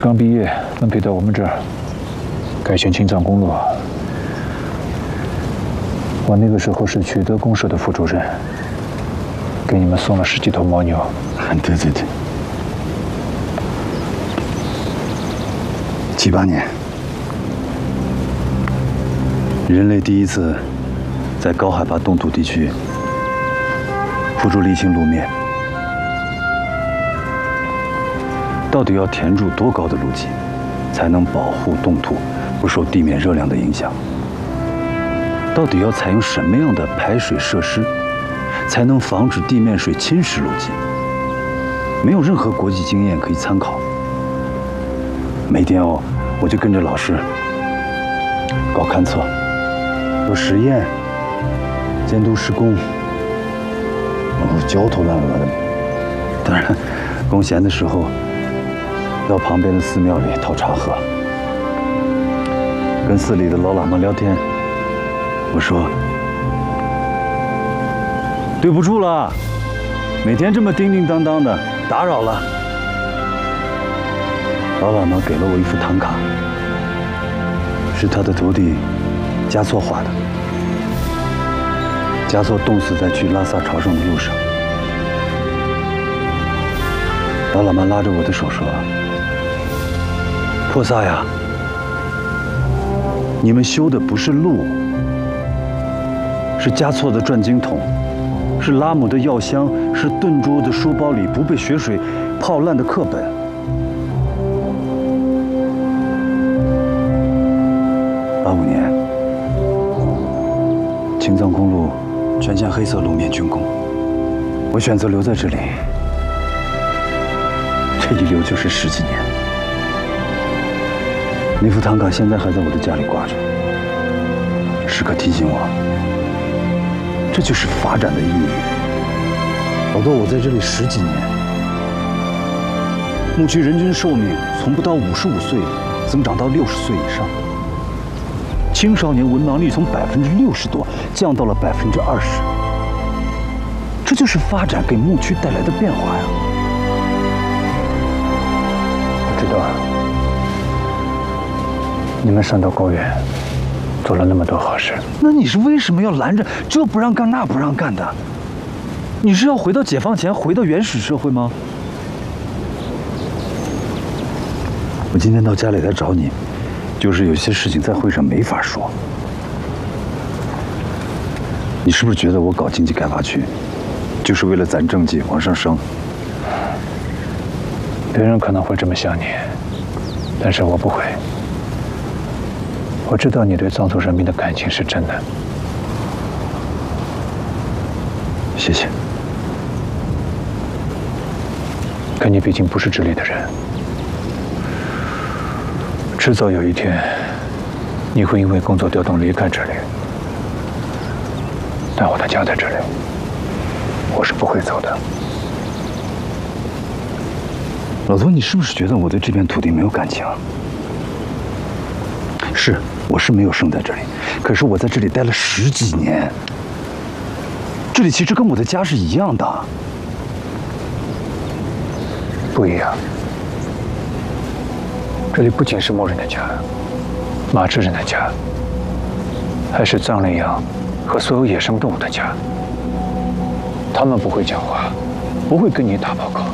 刚毕业分配到我们这儿，改选青藏公路。我那个时候是取得公社的副主任，给你们送了10几头牦牛。 对对对，7、8年，人类第一次在高海拔冻土地区铺筑沥青路面。 到底要填入多高的路基，才能保护冻土不受地面热量的影响？到底要采用什么样的排水设施，才能防止地面水侵蚀路基？没有任何国际经验可以参考。每天我就跟着老师搞勘测、做实验、监督施工，然后焦头烂额的。当然，空闲的时候。 到旁边的寺庙里讨茶喝，跟寺里的老喇嘛聊天。我说：“对不住了，每天这么叮叮当当的，打扰了。”老喇嘛给了我一副唐卡，是他的徒弟嘉措画的。嘉措冻死在去拉萨朝圣的路上。老喇嘛拉着我的手说。 破萨呀，你们修的不是路，是嘉措的转经筒，是拉姆的药箱，是顿珠的书包里不被雪水泡烂的课本。85年，青藏公路全线黑色路面竣工，我选择留在这里，这一留就是10几年。 那副唐卡现在还在我的家里挂着，时刻提醒我，这就是发展的意义。老多，我在这里10几年，牧区人均寿命从不到55岁增长到60岁以上，青少年文盲率从60%多降到了20%，这就是发展给牧区带来的变化呀。 我知道。 你们上到高原，做了那么多好事， 那你是为什么要拦着这不让干那不让干的？你是要回到解放前，回到原始社会吗？我今天到家里来找你，就是有些事情在会上没法说。你是不是觉得我搞经济开发区，就是为了攒政绩往上升？ 别人可能会这么想你，但是我不会。 我知道你对藏族人民的感情是真的， 谢谢。 可你毕竟不是这里的人，迟早有一天，你会因为工作调动离开这里，但我的家在这里，我是不会走的。 老多，你是不是觉得我对这片土地没有感情？是。 我是没有生在这里，可是我在这里待了10几年。这里其实跟我的家是一样的。 不一样。这里不仅是牧人的家，马智人的家，还是藏羚羊和所有野生动物的家。他们不会讲话，不会跟你打报告。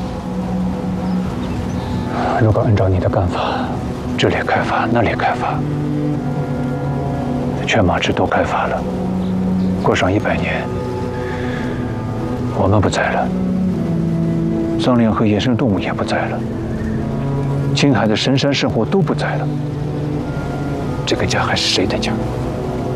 如果按照你的干法，这里开发，那里开发。 全马智都开发了，过上100年，我们不在了，藏羚和野生动物也不在了，青海的神山圣火都不在了，这个家还是谁的家？